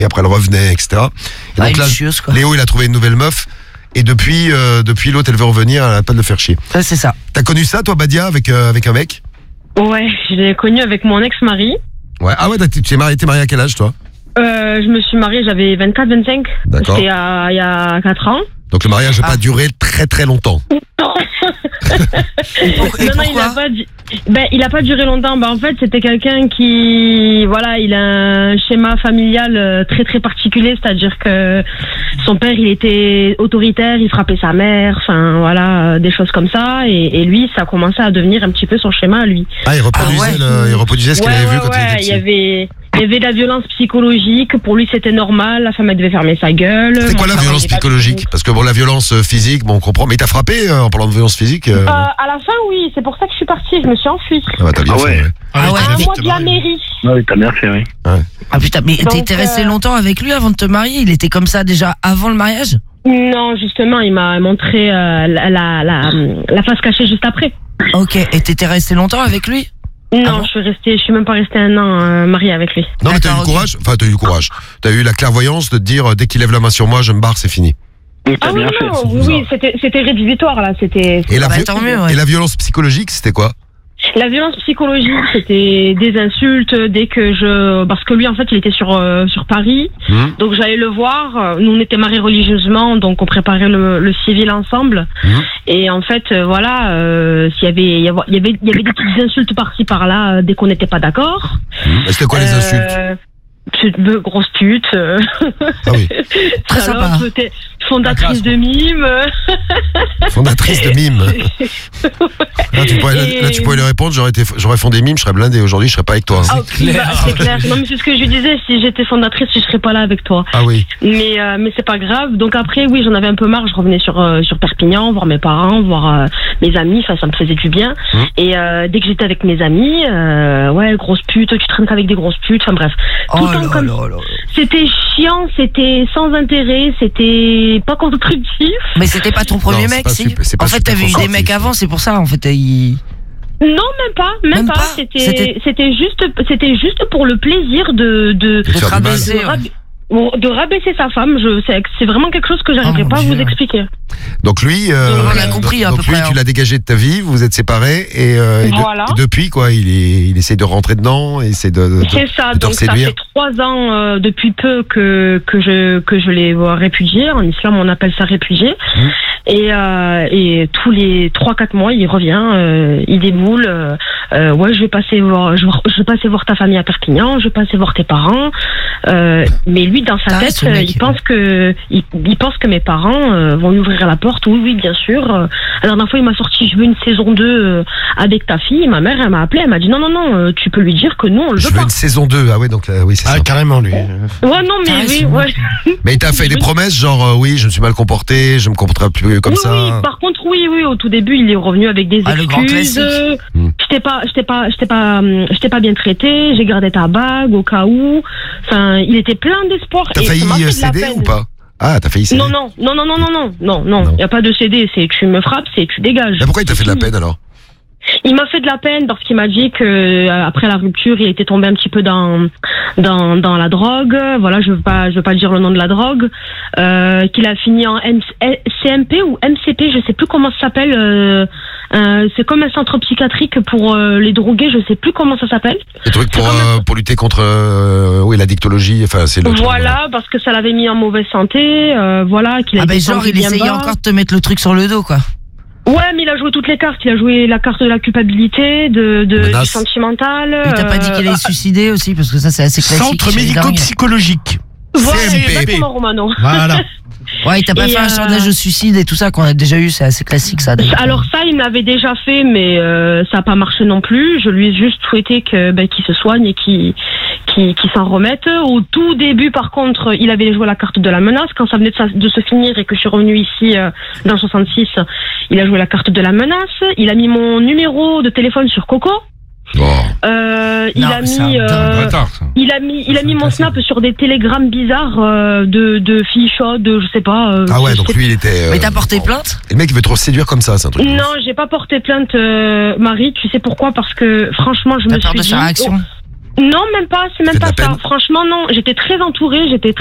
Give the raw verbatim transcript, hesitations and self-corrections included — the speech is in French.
et après elle revenait, et cetera. Et Ah, donc une là, chieuse, quoi. Léo, il a trouvé une nouvelle meuf. Et depuis, euh, depuis l'autre, elle veut revenir, elle a pas de le faire chier. Ouais, c'est ça. T'as connu ça, toi, Badia, avec, euh, avec un mec? Ouais, je l'ai connu avec mon ex-mari. Ouais. Ah ouais, t'as- tu t'es marié, t'es marié à quel âge, toi? Euh, je me suis mariée, j'avais vingt-quatre vingt-cinq. D'accord. C'était euh, il y a quatre ans. Donc le mariage n'a Ah. pas duré très très longtemps. Et, pour- et non, non, il pourquoi a pas, du- ben, il a pas duré longtemps. Ben, en fait, c'était quelqu'un qui, voilà, il a un schéma familial euh, très très particulier, c'est-à-dire que son père, il était autoritaire, il frappait sa mère, enfin voilà, euh, des choses comme ça. Et, et lui, ça a commencé à devenir un petit peu son schéma à lui. Ah, il reproduisait, Ah ouais. le- il reproduisait ce qu'il Ouais, avait ouais, vu quand ouais, il était il petit. y avait, il y avait de la violence psychologique. Pour lui, c'était normal. La femme, elle devait fermer sa gueule. C'est quoi Mon la frère, violence il était pas- psychologique? Parce que bon, la violence euh, physique, bon, on comprend. Mais il t'a frappé euh, en parlant de violence physique euh... Euh, à la fin, oui, c'est pour ça que je suis partie. Je me suis enfuie. Ah bah, t'as bien Ah fait, ouais. ouais. Ah ouais, À un mais- mois de la mairie. Ouais, t'as bien fait, oui. Ah putain, mais Donc, t'étais resté euh, longtemps avec lui avant de te marier? Il était comme ça déjà avant le mariage? Non, justement, il m'a montré euh, la, la, la, la face cachée juste après. Ok, et t'étais resté longtemps avec lui? Non, Ah bon je suis restée, je suis même pas restée un an euh, mariée avec lui. Non, mais t'as eu D'accord, le ok. courage. Enfin, t'as eu le courage. T'as eu la clairvoyance de te dire euh, dès qu'il lève la main sur moi, je me barre, c'est fini. Oui, t'as Ah oui, bien fait. non, oui, oui, c'était, c'était rédhibitoire là, c'était. Et la, Bah, vi- tant mieux, ouais. et la violence psychologique, c'était quoi? La violence psychologique, c'était des insultes dès que je, parce que lui en fait, il était sur euh, sur Paris, Hum, donc j'allais le voir. Nous on était mariés religieusement, donc on préparait le, le civil ensemble. hum. Et en fait, euh, voilà, euh, s'il y avait, il y avait, il y avait, il y avait des petites insultes par-ci par-là euh, dès qu'on n'était pas d'accord. Et c'était quoi les Euh, insultes? Pute, be- grosse pute. euh, Ah oui. Très salope, sympa. t'es fondatrice de mime. Fondatrice de mime. Là, tu pourrais, Et- là, tu pourrais lui répondre, j'aurais, été, j'aurais fondé mime, je serais blindé. Aujourd'hui, je serais pas avec toi. hein. Ah, oui, bah, c'est clair. Non, mais c'est ce que je lui disais. Si j'étais fondatrice, je serais pas là avec toi. Ah oui. Mais euh, mais c'est pas grave. Donc après, oui, j'en avais un peu marre. Je revenais sur euh, sur Perpignan, voir mes parents, voir euh, mes amis. Enfin, ça me faisait du bien. Mmh. Et euh, dès que j'étais avec mes amis, euh, ouais, grosse pute, tu traînes qu'avec des grosses putes. Enfin bref, tout Oh le temps là comme là là. c'était chiant, c'était sans intérêt, c'était pas constructif. Mais c'était pas ton premier Non, c'est mec, pas si? super- c'est pas En fait, super t'avais eu des constructif. mecs avant, c'est pour ça, en fait, il... Non, même pas, même, Même pas. pas C'était C'était- c'était juste c'était juste pour le plaisir de de De te de faire te du mal. rabaisser, de, ouais. rab- de rabaisser sa femme. Je c'est c'est vraiment quelque chose que j'arriverai Oh, pas à mon vous Dieu. expliquer. Donc lui, euh, On a compris, à donc peu lui, près, tu hein. l'as dégagé de ta vie, vous vous êtes séparés et, euh, et de- Voilà. et depuis quoi, il est, il essaie de rentrer dedans, et essaie de, de, C'est ça. de te Donc ça séduire. fait trois ans euh, depuis peu que que je que je l'ai euh, répudié. En islam, on appelle ça répudié. Mmh. Et euh, et tous les trois quatre mois, il revient, euh, il déboule. Euh, euh, ouais, je vais passer voir, je, vais- je vais passer voir ta famille à Perpignan, je vais passer voir tes parents. Euh, mais lui, dans sa Ah, tête, ce mec. euh, il pense que il, il pense que mes parents euh, vont lui ouvrir la porte. Oui, oui, bien sûr. Euh, La dernière fois, il m'a sorti, je veux une saison deux euh, avec ta fille. Ma mère, elle m'a appelé, elle m'a dit non, non, non, euh, tu peux lui dire que nous, on le Je veut veux pas. une saison deux. Ah ouais, donc euh, oui, c'est Ah, ça. carrément, lui. Ouais, non, mais Ah, oui, c'est ouais. Mais il t'a fait des promesses, genre euh, oui, je me suis mal comporté, je me comporterai plus comme oui, ça. oui, par contre, oui, oui, au tout début, il est revenu avec des Ah, le grand excuses. classique. Hmm. Je t'ai pas, je t'ai pas, je t'ai pas, hum, je t'ai pas bien traité, j'ai gardé ta bague au cas où. Enfin, il était plein d'espoir. T'as et ça m'a failli fait euh, de la céder peine. ou pas? Ah, t'as failli céder. Non, non, non, non, non, non, non, non, non, Non. il y a pas de céder, c'est tu me frappes, c'est tu dégages. Mais pourquoi il t'a fait de la peine alors? Il m'a fait de la peine parce qu'il m'a dit que euh, après la rupture, il était tombé un petit peu dans dans dans la drogue. Voilà, je veux pas je veux pas dire le nom de la drogue. Euh, qu'il a fini en M- C M P ou M C P, je sais plus comment ça s'appelle. Euh, euh, c'est comme un centre psychiatrique pour euh, les drogués, je sais plus comment ça s'appelle. Des trucs pour, C'est quand euh, pour lutter contre euh, oui, la dictologie, enfin c'est le truc, Voilà, parce que ça l'avait mis en mauvaise santé. Euh, voilà, qu'il a Ah ben été genre, tendu il bien essayait bas. encore de te mettre le truc sur le dos, quoi. Ouais, mais il a joué toutes les cartes. Il a joué la carte de la culpabilité, de, de Menace. du sentimental. Il t'a pas dit qu'il allait se suicider aussi, parce que ça, c'est assez classique. Centre chez les dingues. médico-psychologique. Voilà, C M P. exactement, Romano. Voilà. Ouais, il t'a pas Et, fait un euh, sondage au suicide et tout ça qu'on a déjà eu, c'est assez classique, ça. d'ailleurs. Alors ça, il me l'avait déjà fait, mais euh, ça n'a pas marché non plus. Je lui ai juste souhaité que ben, qu'il se soigne et qu'il qu'il qu'il s'en remette. Au tout début, par contre, il avait joué la carte de la menace. Quand ça venait de, sa- de se finir et que je suis revenue ici euh, dans le soixante-six, il a joué la carte de la menace. Il a mis mon numéro de téléphone sur Coco. Oh. Euh, il Non, a mais c'est mis, un dingue. euh, Bâtard, ça. il a mis, il a mis mon snap sur des télégrammes bizarres euh, de de filles chaudes, je sais pas. euh, Ah ouais, je donc sais lui il était. euh, Mais t'as porté plainte? Le mec il veut trop se séduire comme ça, c'est un truc. Non, j'ai pas porté plainte, euh, Marie. Tu sais pourquoi? Parce que franchement, je T'as me peur suis de dit. sa réaction? Non, même pas, c'est même Fait de pas la ça. peine. Franchement, non. J'étais très entourée, j'étais